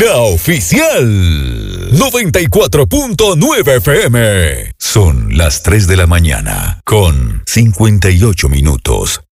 la oficial. 94.9 FM. Son las 3 de la mañana con 58 minutos.